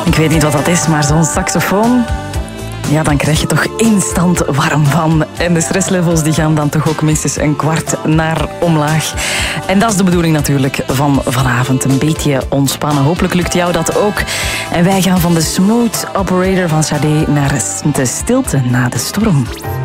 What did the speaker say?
Ik weet niet wat dat is, maar zo'n saxofoon... Ja, dan krijg je toch instant warm van. En de stresslevels die gaan dan toch ook minstens een kwart naar omlaag. En dat is de bedoeling natuurlijk van vanavond. Een beetje ontspannen. Hopelijk lukt jou dat ook. En wij gaan van de smooth operator van Sade naar de stilte na de storm.